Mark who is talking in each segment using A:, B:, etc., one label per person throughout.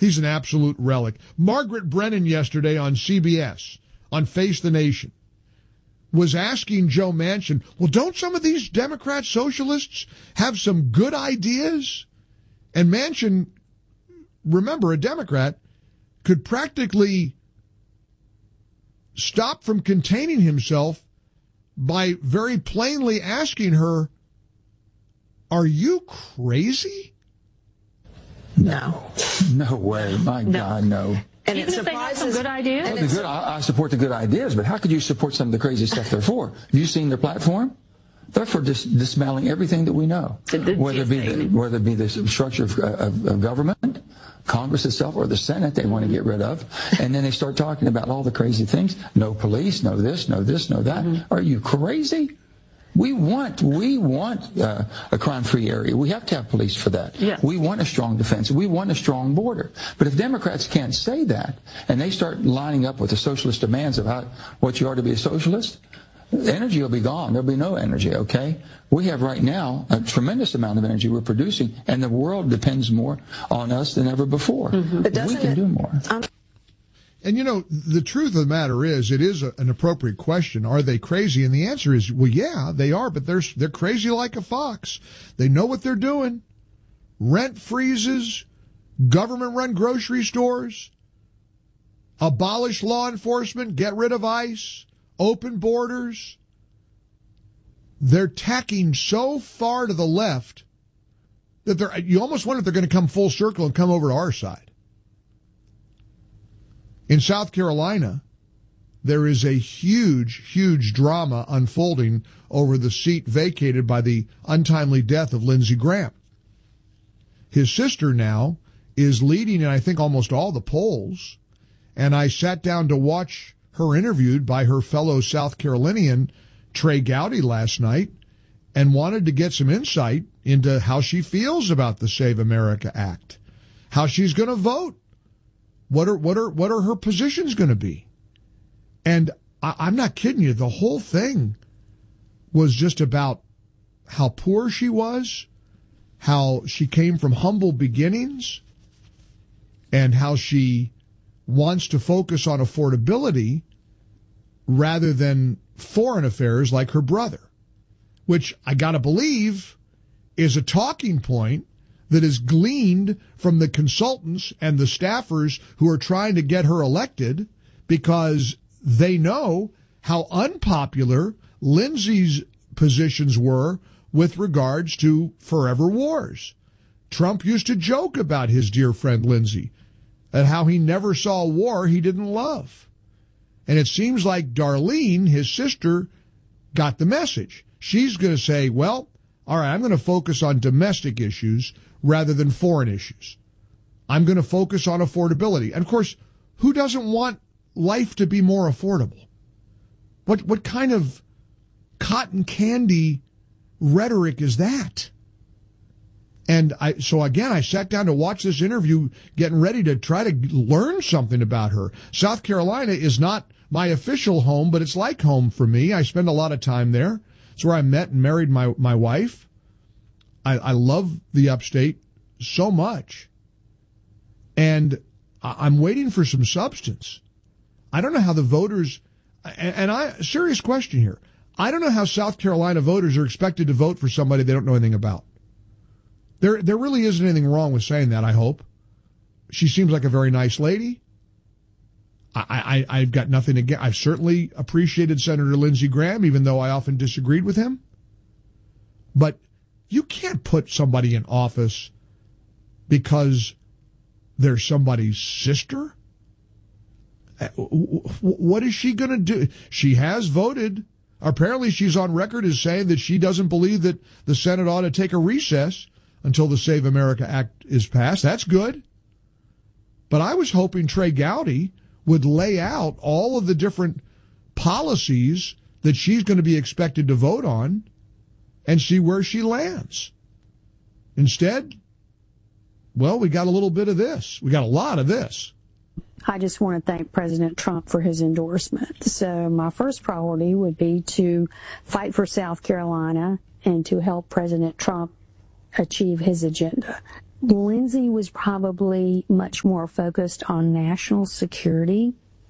A: He's an absolute relic. Margaret Brennan yesterday on CBS, on Face the Nation, was asking Joe Manchin, well, don't some of these Democrat socialists have some good ideas? And Manchin, remember, a Democrat, could practically stop from containing himself by very plainly asking her, are you crazy?
B: No. No way. My God, no.
C: And even if they have some good ideas?
B: Well, I support the good ideas, but how could you support some of the crazy stuff they're for? Have you seen their platform? They're for dismantling everything that we know, whether it be the structure of government, Congress itself, or the Senate they want to get rid of. And then they start talking about all the crazy things. No police, no this, no this, no that. Mm-hmm. Are you crazy? We want a crime-free area. We have to have police for that.
C: Yeah.
B: We want a strong defense. We want a strong border. But if Democrats can't say that, and they start lining up with the socialist demands of what you are to be a socialist, energy will be gone. There'll be no energy, okay? We have right now a tremendous amount of energy we're producing, and the world depends more on us than ever before. Mm-hmm. We can do more.
A: And, you know, the truth of the matter is, it is an appropriate question. Are they crazy? And the answer is, well, yeah, they are, but they're crazy like a fox. They know what they're doing. Rent freezes, government-run grocery stores, abolish law enforcement, get rid of ICE, open borders. They're tacking so far to the left that you almost wonder if they're going to come full circle and come over to our side. In South Carolina, there is a huge, huge drama unfolding over the seat vacated by the untimely death of Lindsey Graham. His sister now is leading in, I think, almost all the polls, and I sat down to watch her interviewed by her fellow South Carolinian, Trey Gowdy, last night, and wanted to get some insight into how she feels about the Save America Act, how she's going to vote. What are her positions going to be? And I'm not kidding you. The whole thing was just about how poor she was, how she came from humble beginnings, and how she wants to focus on affordability rather than foreign affairs like her brother, which I got to believe is a talking point that is gleaned from the consultants and the staffers who are trying to get her elected, because they know how unpopular Lindsey's positions were with regards to forever wars. Trump used to joke about his dear friend Lindsey and how he never saw a war he didn't love. And it seems like Darlene, his sister, got the message. She's going to say, well, all right, I'm going to focus on domestic issues rather than foreign issues. I'm going to focus on affordability. And, of course, who doesn't want life to be more affordable? What kind of cotton candy rhetoric is that? And I sat down to watch this interview, getting ready to try to learn something about her. South Carolina is not my official home, but it's like home for me. I spend a lot of time there. It's where I met and married my wife. I love the upstate so much. And I'm waiting for some substance. I don't know how the voters, serious question here. I don't know how South Carolina voters are expected to vote for somebody they don't know anything about. There really isn't anything wrong with saying that, I hope. She seems like a very nice lady. I've got nothing against. I've certainly appreciated Senator Lindsey Graham, even though I often disagreed with him. But you can't put somebody in office because they're somebody's sister. What is she going to do? She has voted. Apparently she's on record as saying that she doesn't believe that the Senate ought to take a recess until the Save America Act is passed. That's good. But I was hoping Trey Gowdy would lay out all of the different policies that she's going to be expected to vote on and see where she lands. Instead, well, we got a little bit of this. We got a lot of this.
D: I just want to thank President Trump for his endorsement. So my first priority would be to fight for South Carolina and to help President Trump achieve his agenda. Lindsey was probably much more focused on national security,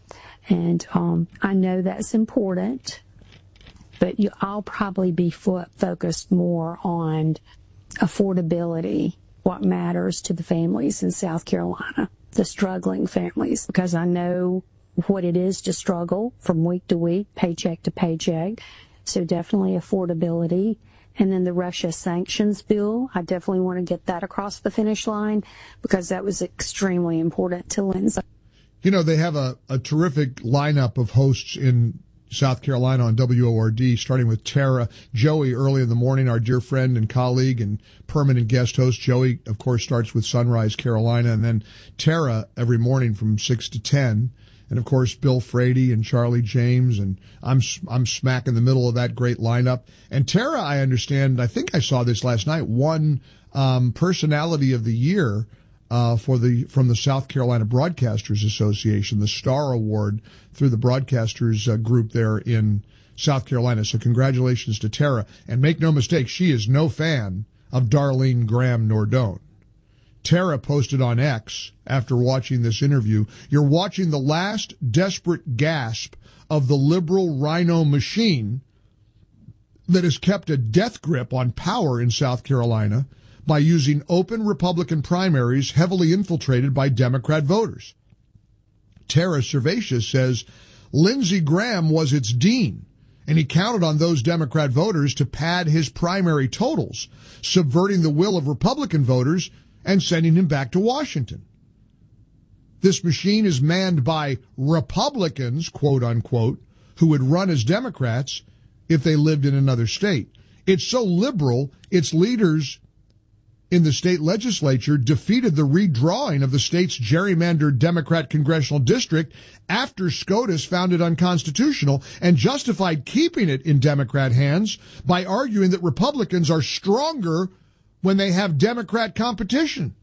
D: and I know that's important, but I'll probably be focused more on affordability, what matters to the families in South Carolina, the struggling families, because I know what it is to struggle from week to week, paycheck to paycheck. So definitely affordability. And then the Russia sanctions bill, I definitely want to get that across the finish line because that was extremely important to Lindsey.
A: You know, they have a terrific lineup of hosts in South Carolina on WORD, starting with Tara. Joey early in the morning, our dear friend and colleague and permanent guest host. Joey, of course, starts with Sunrise Carolina, and then Tara every morning from 6 to 10. And, of course, Bill Frady and Charlie James, and I'm smack in the middle of that great lineup. And Tara, I understand, I think I saw this last night, won Personality of the Year from the South Carolina Broadcasters Association, the Star Award through the broadcasters group there in South Carolina. So congratulations to Tara. And make no mistake, she is no fan of Darlene Graham Nordone. Tara posted on X after watching this interview, "You're watching the last desperate gasp of the liberal rhino machine that has kept a death grip on power in South Carolina by using open Republican primaries heavily infiltrated by Democrat voters." Tara Servatius says, "Lindsey Graham was its dean, and he counted on those Democrat voters to pad his primary totals, subverting the will of Republican voters and sending him back to Washington. This machine is manned by Republicans, quote unquote, who would run as Democrats if they lived in another state. It's so liberal, its leaders in the state legislature defeated the redrawing of the state's gerrymandered Democrat congressional district after SCOTUS found it unconstitutional and justified keeping it in Democrat hands by arguing that Republicans are stronger when they have Democrat competition."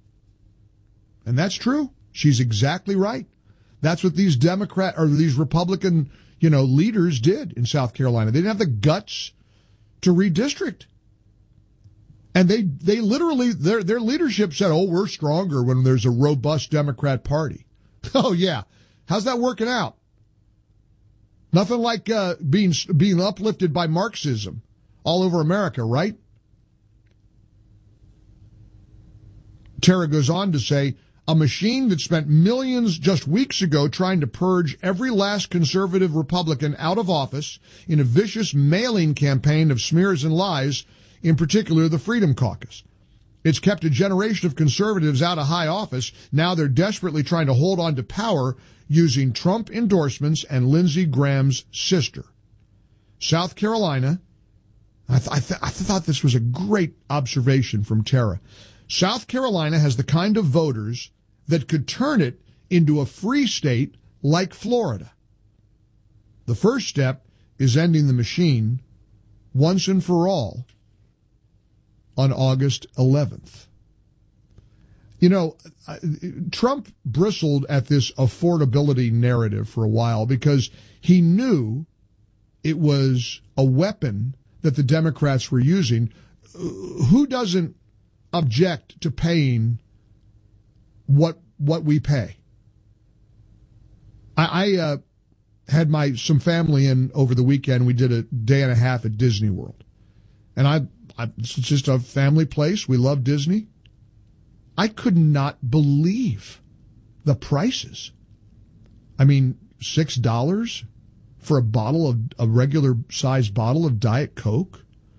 A: And that's true. She's exactly right. That's what these these Republican, leaders did in South Carolina. They didn't have the guts to redistrict. And they literally, their leadership said, "Oh, we're stronger when there's a robust Democrat party." Oh yeah. How's that working out? Nothing like being uplifted by Marxism all over America, right? Tara goes on to say, "A machine that spent millions just weeks ago trying to purge every last conservative Republican out of office in a vicious mailing campaign of smears and lies, in particular the Freedom Caucus. It's kept a generation of conservatives out of high office. Now they're desperately trying to hold on to power using Trump endorsements and Lindsey Graham's sister." South Carolina, I thought this was a great observation from Tara. South Carolina has the kind of voters that could turn it into a free state like Florida. The first step is ending the machine once and for all on August 11th. Trump bristled at this affordability narrative for a while because he knew it was a weapon that the Democrats were using. Who doesn't object to paying what we pay? I had some family in over the weekend. We did a day and a half at Disney World, and it's just a family place. We love Disney. I could not believe the prices. I mean, $6 for a regular sized bottle of Diet Coke.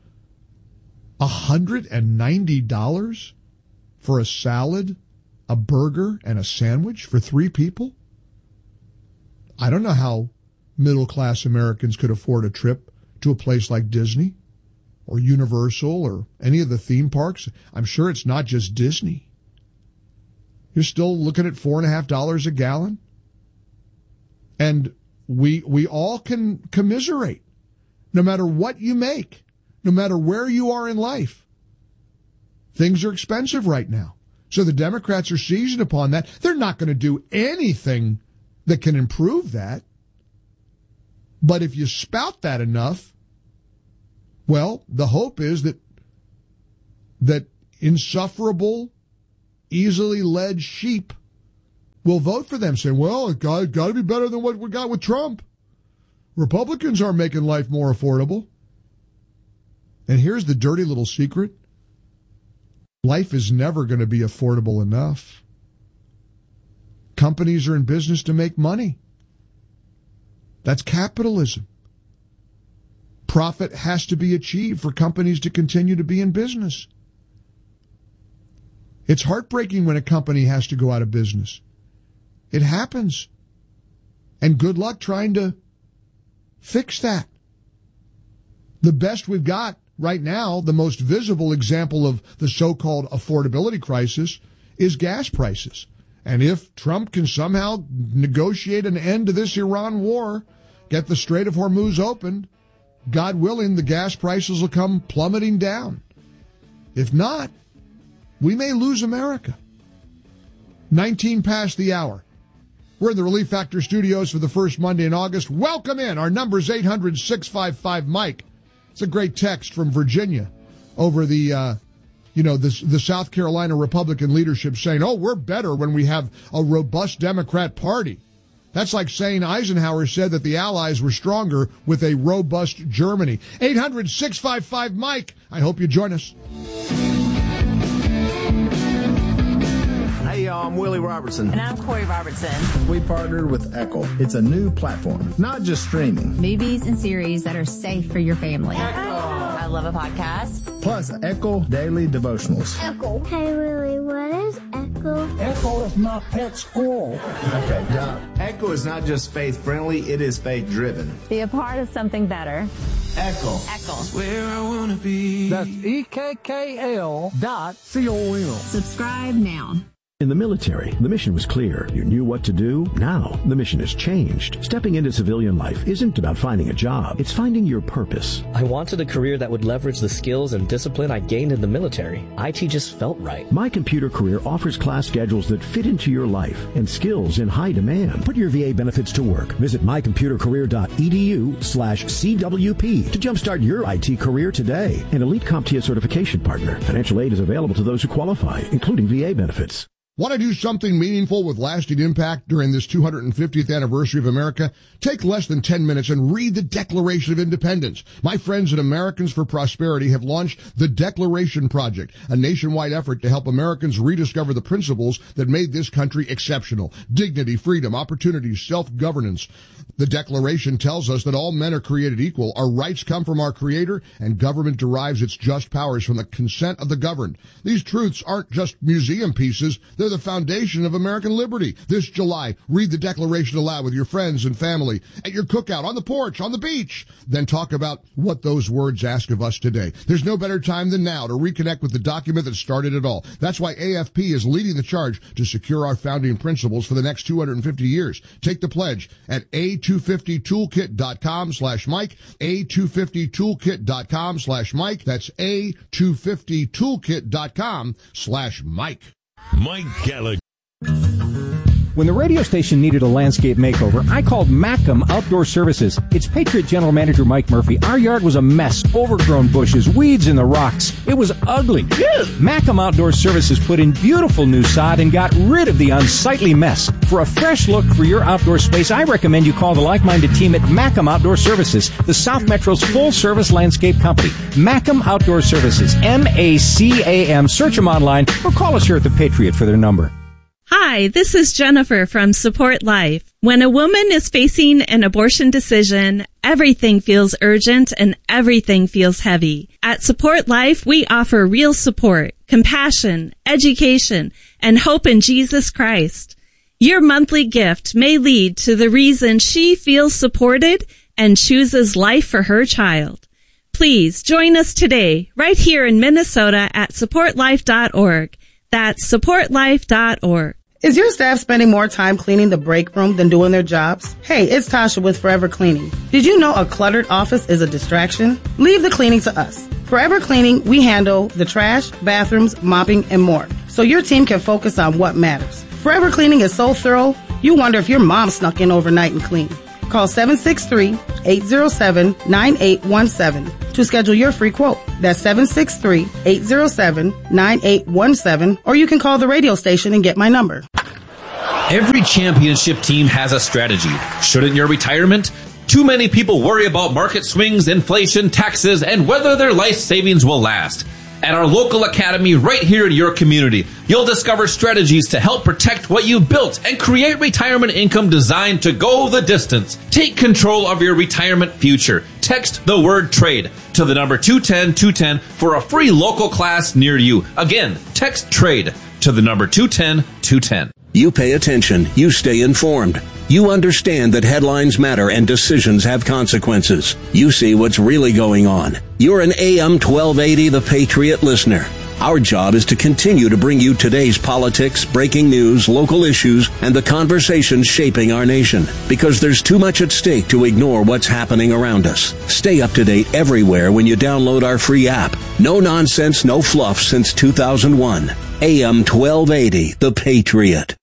A: $190 for a salad, a burger, and a sandwich for 3 people? I don't know how middle-class Americans could afford a trip to a place like Disney or Universal or any of the theme parks. I'm sure it's not just Disney. You're still looking at $4.50 a gallon. And we all can commiserate, no matter what you make. No matter where you are in life, things are expensive right now. So the Democrats are seizing upon that. They're not going to do anything that can improve that. But if you spout that enough, well, the hope is that insufferable, easily led sheep will vote for them, saying, well, it's got to be better than what we got with Trump. Republicans aren't making life more affordable. And here's the dirty little secret. Life is never going to be affordable enough. Companies are in business to make money. That's capitalism. Profit has to be achieved for companies to continue to be in business. It's heartbreaking when a company has to go out of business. It happens. And good luck trying to fix that. The best we've got right now, the most visible example of the so-called affordability crisis, is gas prices. And if Trump can somehow negotiate an end to this Iran war, get the Strait of Hormuz opened, God willing, the gas prices will come plummeting down. If not, we may lose America. 19 past the hour. We're in the Relief Factor studios for the first Monday in August. Welcome in. Our number is 800-655-MIKE. It's a great text from Virginia over the South Carolina Republican leadership saying, oh, we're better when we have a robust Democrat Party. That's like saying Eisenhower said that the Allies were stronger with a robust Germany. 800-655-MIKE. I hope you join us.
E: Hey, y'all, I'm Willie Robertson.
F: And I'm Corey Robertson.
E: We partnered with Echo. It's a new platform, not just streaming.
G: Movies and series that are safe for your family.
F: I love a podcast.
E: Plus, Echo Daily Devotionals.
H: Echo. Hey, Willie, what is Echo?
I: Echo is my pet squirrel.
E: Okay, Echo is not just faith-friendly, it is faith-driven.
F: Be a part of something better.
E: Echo.
F: Echo.
I: Where I want to be. That's EKKL.com.
G: Subscribe now.
J: In the military, the mission was clear. You knew what to do. Now, the mission has changed. Stepping into civilian life isn't about finding a job. It's finding your purpose.
K: I wanted a career that would leverage the skills and discipline I gained in the military. IT just felt right.
J: My Computer Career offers class schedules that fit into your life and skills in high demand. Put your VA benefits to work. Visit mycomputercareer.edu/CWP to jumpstart your IT career today. An elite CompTIA certification partner. Financial aid is available to those who qualify, including VA benefits.
A: Want to do something meaningful with lasting impact during this 250th anniversary of America? Take less than 10 minutes and read the Declaration of Independence. My friends at Americans for Prosperity have launched the Declaration Project, a nationwide effort to help Americans rediscover the principles that made this country exceptional. Dignity, freedom, opportunity, self-governance. The Declaration tells us that all men are created equal, our rights come from our Creator, and government derives its just powers from the consent of the governed. These truths aren't just museum pieces, they're the foundation of American liberty. This July, read the Declaration aloud with your friends and family, at your cookout, on the porch, on the beach. Then talk about what those words ask of us today. There's no better time than now to reconnect with the document that started it all. That's why AFP is leading the charge to secure our founding principles for the next 250 years. Take the pledge at A250toolkit.com/Mike, A250toolkit.com/Mike. That's A250toolkit.com/Mike.
L: Mike Gallagher.
M: When the radio station needed a landscape makeover, I called Mackem Outdoor Services. It's Patriot General Manager Mike Murphy. Our yard was a mess, overgrown bushes, weeds in the rocks. It was ugly. Mackem Outdoor Services put in beautiful new sod and got rid of the unsightly mess. For a fresh look for your outdoor space, I recommend you call the like-minded team at Mackem Outdoor Services, the South Metro's full-service landscape company. Mackem Outdoor Services, MACAM. Search them online or call us here at the Patriot for their number.
N: Hi, this is Jennifer from Support Life. When a woman is facing an abortion decision, everything feels urgent and everything feels heavy. At Support Life, we offer real support, compassion, education, and hope in Jesus Christ. Your monthly gift may lead to the reason she feels supported and chooses life for her child. Please join us today, right here in Minnesota at supportlife.org. That's supportlife.org.
O: Is your staff spending more time cleaning the break room than doing their jobs? Hey, it's Tasha with Forever Cleaning. Did you know a cluttered office is a distraction? Leave the cleaning to us. Forever Cleaning, we handle the trash, bathrooms, mopping, and more, so your team can focus on what matters. Forever Cleaning is so thorough, you wonder if your mom snuck in overnight and cleaned. Call 763-807-9817 to schedule your free quote. That's 763-807-9817, or you can call the radio station and get my number.
L: Every championship team has a strategy. Shouldn't your retirement? Too many people worry about market swings, inflation, taxes, and whether their life savings will last. At our local academy right here in your community, you'll discover strategies to help protect what you've built and create retirement income designed to go the distance. Take control of your retirement future. Text the word trade to the number 210-210 for a free local class near you. Again, text trade to the number 210-210.
P: You pay attention. You stay informed. You understand that headlines matter and decisions have consequences. You see what's really going on. You're an AM 1280 The Patriot listener. Our job is to continue to bring you today's politics, breaking news, local issues, and the conversations shaping our nation. Because there's too much at stake to ignore what's happening around us. Stay up to date everywhere when you download our free app. No nonsense, no fluff since 2001. AM 1280 The Patriot.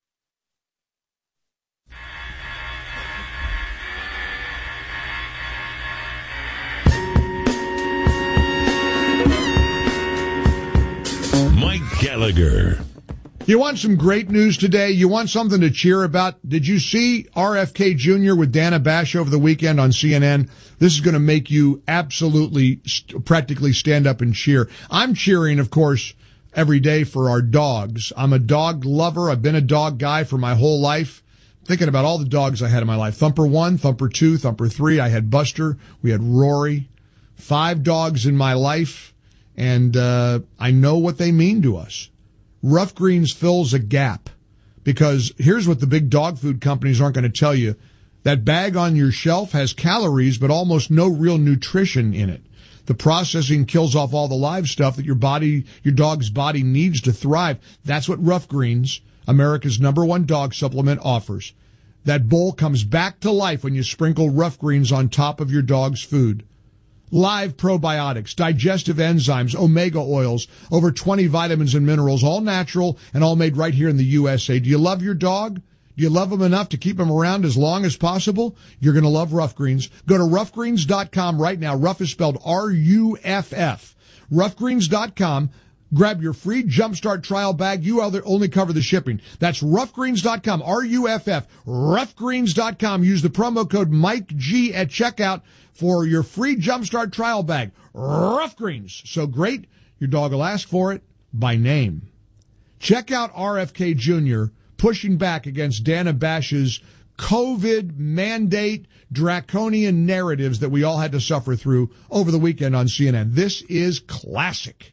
A: Gallagher. You want some great news today? You want something to cheer about? Did you see RFK Jr. with Dana Bash over the weekend on CNN? This is going to make you absolutely practically stand up and cheer. I'm cheering, of course, every day for our dogs. I'm a dog lover. I've been a dog guy for my whole life. Thinking about all the dogs I had in my life. Thumper 1, Thumper 2, Thumper 3. I had Buster. We had Rory. 5 dogs in my life. And I know what they mean to us. Rough Greens fills a gap because here's what the big dog food companies aren't going to tell you. That bag on your shelf has calories, but almost no real nutrition in it. The processing kills off all the live stuff that your dog's body needs to thrive. That's what Rough Greens, America's #1 dog supplement, offers. That bowl comes back to life when you sprinkle Rough Greens on top of your dog's food. Live probiotics, digestive enzymes, omega oils, over 20 vitamins and minerals, all natural and all made right here in the USA. Do you love your dog? Do you love them enough to keep them around as long as possible? You're going to love Rough Greens. Go to roughgreens.com right now. Rough is spelled R-U-F-F. Roughgreens.com. Grab your free Jumpstart trial bag. You only cover the shipping. That's roughgreens.com, R-U-F-F, roughgreens.com. Use the promo code MikeG at checkout for your free Jumpstart trial bag. Rough Greens. So great, your dog will ask for it by name. Check out RFK Jr. pushing back against Dana Bash's COVID mandate draconian narratives that we all had to suffer through over the weekend on CNN. This is classic.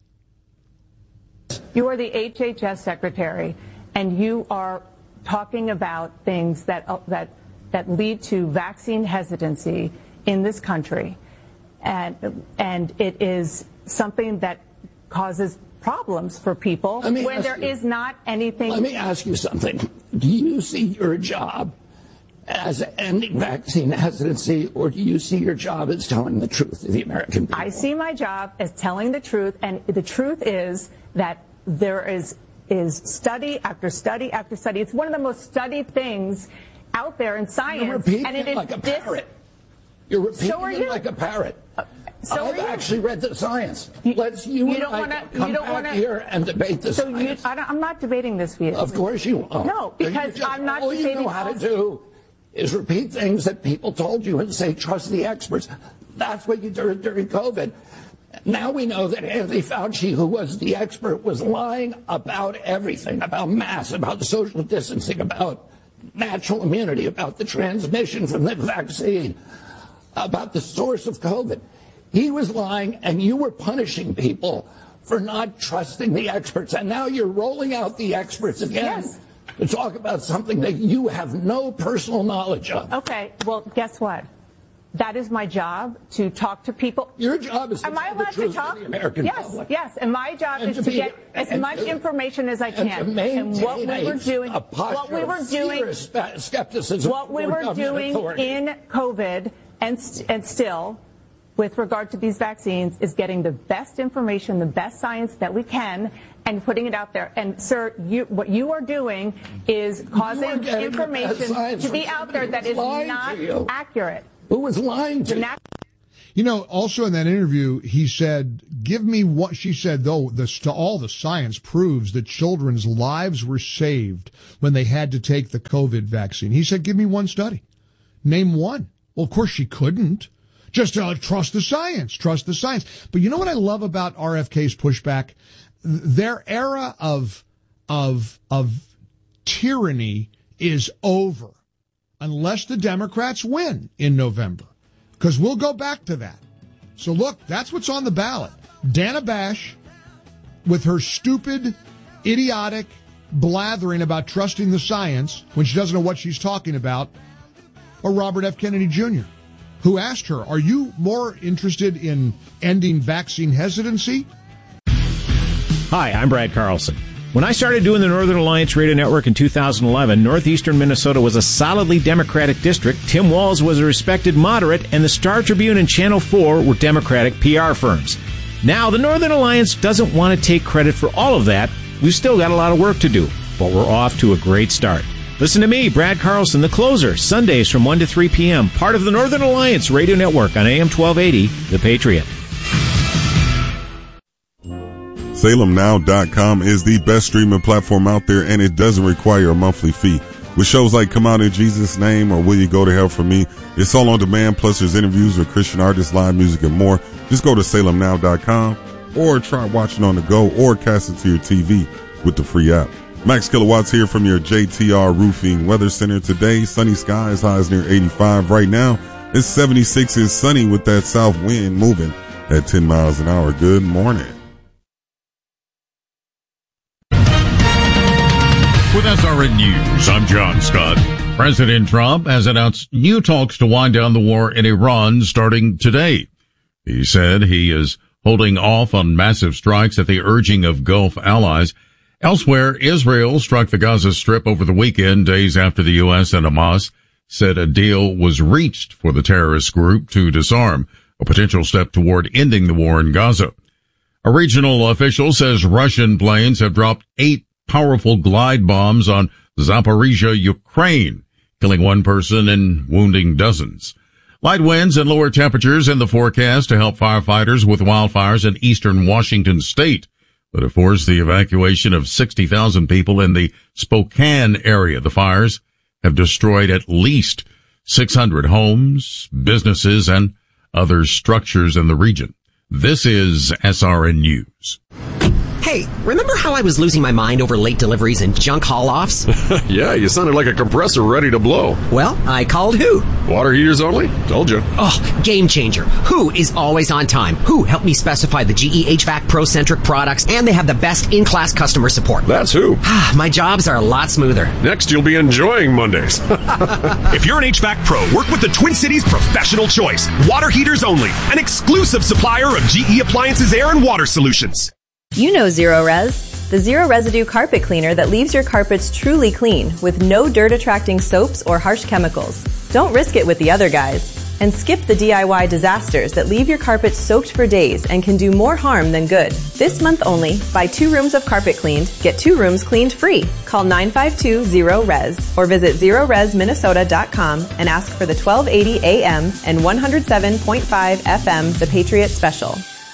C: You are the HHS secretary, and you are talking about things that lead to vaccine hesitancy in this country, and it is something that causes problems for people when there is not anything.
I: Let me ask you something. Do you see your job as ending vaccine hesitancy, or do you see your job as telling the truth to the American people?
C: I see my job as telling the truth, and the truth is that there is study after study after study. It's one of the most studied things out there in science.
I: You're repeating it like a parrot. You're repeating it like a parrot. I've actually read the science. Let's come back here and debate the science.
C: I'm not debating this with you.
I: Of course you won't.
C: No, because I'm not debating.
I: All you know how to do is repeat things that people told you and say, trust the experts. That's what you did during COVID. Now we know that Anthony Fauci, who was the expert, was lying about everything, about masks, about social distancing, about natural immunity, about the transmission from the vaccine, about the source of COVID. He was lying, and you were punishing people for not trusting the experts. And now you're rolling out the experts again to talk about something that you have no personal knowledge of.
C: Okay, well, guess what? That is my job, to talk to people.
I: Your job is to tell the truth to the American public.
C: Yes, and my job is to get as much information as I can.
I: And
C: what we were doing,
I: skepticism,
C: what we were doing in COVID, and still, with regard to these vaccines, is getting the best information, the best science that we can, and putting it out there. And, sir, what you are doing is causing information to be out there that is not accurate.
I: Who was lying to you?
A: You know, also in that interview, he said, give me what she said, though, all the science proves that children's lives were saved when they had to take the COVID vaccine. He said, give me one study. Name one. Well, of course she couldn't. Just trust the science, trust the science. But you know what I love about RFK's pushback? Their era of tyranny is over unless the Democrats win in November. Because we'll go back to that. So look, that's what's on the ballot. Dana Bash, with her stupid, idiotic blathering about trusting the science when she doesn't know what she's talking about, or Robert F. Kennedy Jr., who asked her, are you more interested in ending vaccine hesitancy?
M: Hi, I'm Brad Carlson. When I started doing the Northern Alliance Radio Network in 2011, northeastern Minnesota was a solidly Democratic district. Tim Walz was a respected moderate, and the Star Tribune and Channel 4 were Democratic PR firms. Now, the Northern Alliance doesn't want to take credit for all of that. We've still got a lot of work to do, but we're off to a great start. Listen to me, Brad Carlson, the closer, Sundays from 1 to 3 p.m., part of the Northern Alliance Radio Network on AM 1280, The Patriot.
Q: SalemNow.com is the best streaming platform out there, and it doesn't require a monthly fee. With shows like Come Out in Jesus' Name or Will You Go to Hell for Me, it's all on demand, plus there's interviews with Christian artists, live music, and more. Just go to SalemNow.com or try watching on the go or cast it to your TV with the free app. Max Kilowatts here from your JTR Roofing Weather Center. Today, sunny skies, highs near 85. Right now, it's 76. It's sunny with that south wind moving at 10 miles an hour. Good morning.
R: With SRN News, I'm John Scott. President Trump has announced new talks to wind down the war in Iran starting today. He said he is holding off on massive strikes at the urging of Gulf allies. Elsewhere, Israel struck the Gaza Strip over the weekend, days after the U.S. and Hamas said a deal was reached for the terrorist group to disarm, a potential step toward ending the war in Gaza. A regional official says Russian planes have dropped 8 powerful glide bombs on Zaporizhia, Ukraine, killing 1 person and wounding dozens. Light winds and lower temperatures in the forecast to help firefighters with wildfires in eastern Washington state, but have forced the evacuation of 60,000 people in the Spokane area. The fires have destroyed at least 600 homes, businesses, and other structures in the region. This is SRN News.
S: Hey, remember how I was losing my mind over late deliveries and junk haul-offs?
T: Yeah, you sounded like a compressor ready to blow.
S: Well, I called Who.
T: Water heaters only? Told you.
S: Oh, game changer. Who is always on time. Who helped me specify the GE HVAC Pro-centric products, and they have the best in-class customer support.
T: That's Who.
S: My jobs are a lot smoother.
T: Next, you'll be enjoying Mondays.
U: If you're an HVAC pro, work with the Twin Cities Professional Choice. Water heaters only. An exclusive supplier of GE Appliances Air and Water Solutions.
V: You know Zero Res, the zero residue carpet cleaner that leaves your carpets truly clean with no dirt-attracting soaps or harsh chemicals. Don't risk it with the other guys. And skip the DIY disasters that leave your carpets soaked for days and can do more harm than good. This month only, buy 2 rooms of carpet cleaned, get 2 rooms cleaned free. Call 952-0RES or visit ZeroResMinnesota.com and ask for the 1280 AM and 107.5 FM The Patriot Special.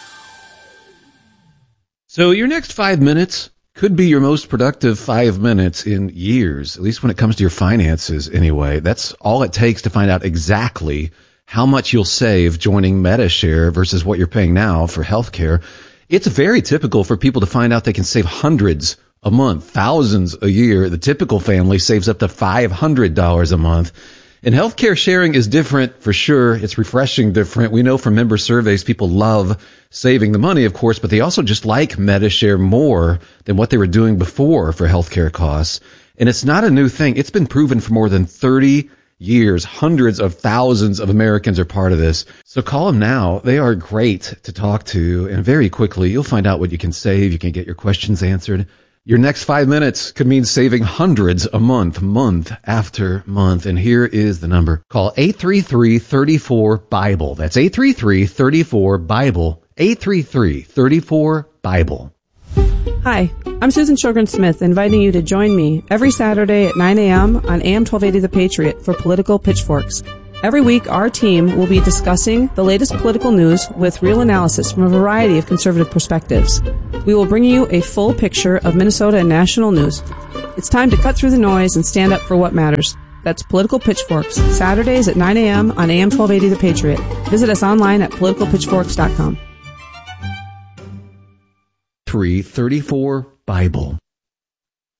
W: So your next 5 minutes could be your most productive 5 minutes in years, at least when it comes to your finances anyway. That's all it takes to find out exactly how much you'll save joining Medi-Share versus what you're paying now for healthcare. It's very typical for people to find out they can save hundreds a month, thousands a year. The typical family saves up to $500 a month. And healthcare sharing is different for sure. It's refreshing different. We know from member surveys people love saving the money, of course, but they also just like Medi-Share more than what they were doing before for healthcare costs. And it's not a new thing. It's been proven for more than 30 years. Hundreds of thousands of Americans are part of this. So call them now. They are great to talk to. And very quickly, you'll find out what you can save. You can get your questions answered. Your next 5 minutes could mean saving hundreds a month, month after month. And here is the number. Call 833-34-BIBLE. That's 833-34-BIBLE. 833-34-BIBLE.
B: Hi, I'm Susan Sjogren-Smith, inviting you to join me every Saturday at 9 a.m. on AM 1280 The Patriot for Political Pitchforks. Every week, our team will be discussing the latest political news with real analysis from a variety of conservative perspectives. We will bring you a full picture of Minnesota and national news. It's time to cut through the noise and stand up for what matters. That's Political Pitchforks, Saturdays at 9 a.m. on AM 1280 The Patriot. Visit us online at politicalpitchforks.com.
W: 334 Bible.